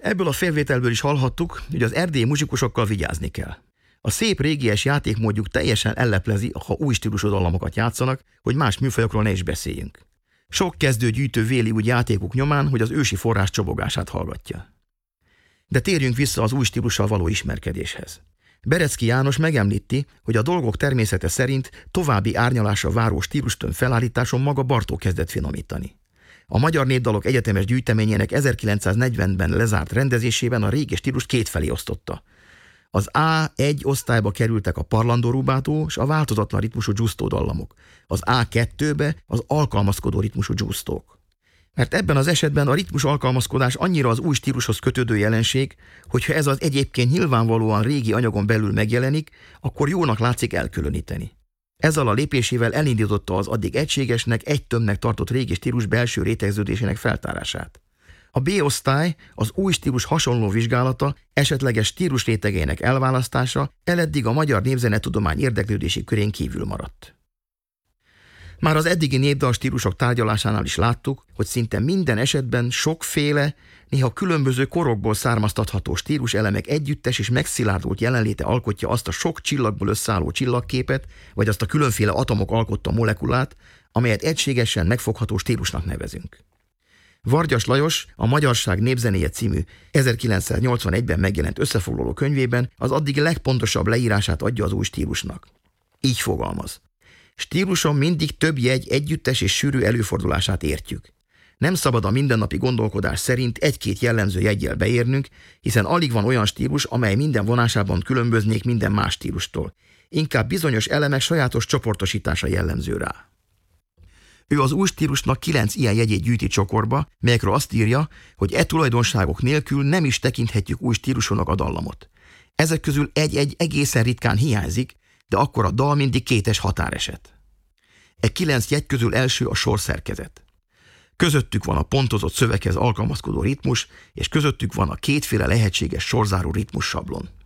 Ebből a felvételből is hallhattuk, hogy az erdélyi muzsikusokkal vigyázni kell. A szép régies játékmódjuk teljesen elleplezi, ha új stílusú dallamokat játszanak, hogy más műfajokról ne is beszéljünk. Sok kezdőgyűjtő véli úgy játékuk nyomán, hogy az ősi forrás csobogását hallgatja. De térjünk vissza az új stílussal való ismerkedéshez. Berecki János megemlíti, hogy a dolgok természete szerint további árnyalásra váró stílustön felállításon maga Bartók kezdett finomítani. A Magyar Népdalok Egyetemes Gyűjteményének 1940-ben lezárt rendezésében a régi stílust kétfelé osztotta. Az A1 osztályba kerültek a parlandó-rubátó és a változatlan ritmusú dzsusztó dallamok, az A2-be az alkalmazkodó ritmusú dzsusztók. Mert ebben az esetben a ritmus alkalmazkodás annyira az új stílushoz kötődő jelenség, hogyha ez az egyébként nyilvánvalóan régi anyagon belül megjelenik, akkor jónak látszik elkülöníteni. Ezzel a lépésével elindította az addig egységesnek, egy tömbnek tartott régi stílus belső rétegződésének feltárását. A B-osztály, az új stílus hasonló vizsgálata, esetleges stílus rétegeinek elválasztása eleddig a magyar népzenetudomány érdeklődési körén kívül maradt. Már az eddigi népdal stílusok tárgyalásánál is láttuk, hogy szinte minden esetben sokféle, néha különböző korokból származtatható stílus elemek együttes és megszilárdult jelenléte alkotja azt a sok csillagból összeálló csillagképet, vagy azt a különféle atomok alkotta molekulát, amelyet egységesen megfogható stílusnak nevezünk. Vargyas Lajos a Magyarság népzenéje című 1981-ben megjelent összefoglaló könyvében az addig legpontosabb leírását adja az új stílusnak. Így fogalmaz. Stíluson mindig több jegy együttes és sűrű előfordulását értjük. Nem szabad a mindennapi gondolkodás szerint egy-két jellemző jeggyel beérnünk, hiszen alig van olyan stílus, amely minden vonásában különböznék minden más stílustól. Inkább bizonyos elemek sajátos csoportosítása jellemző rá. Ő az új stílusnak 9 ilyen jegyét gyűjti csokorba, melyekről azt írja, hogy e tulajdonságok nélkül nem is tekinthetjük új stílusúnak a dallamot. Ezek közül egy-egy egészen ritkán hiányzik, de akkor a dal mindig kétes határeset. E 9 jegy közül első a sorszerkezet. Közöttük van a pontozott szöveghez alkalmazkodó ritmus, és közöttük van a kétféle lehetséges sorzáró ritmus sablon.